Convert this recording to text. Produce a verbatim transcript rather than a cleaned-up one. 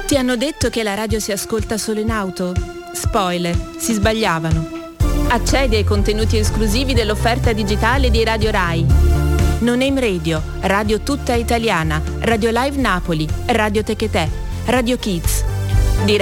Ti hanno detto che la radio si ascolta solo in auto? Spoiler, si sbagliavano. Accedi ai contenuti esclusivi dell'offerta digitale di Radio Rai. No Name Radio, Radio Tutta Italiana, Radio Live Napoli, Radio Techetè, Radio Kids,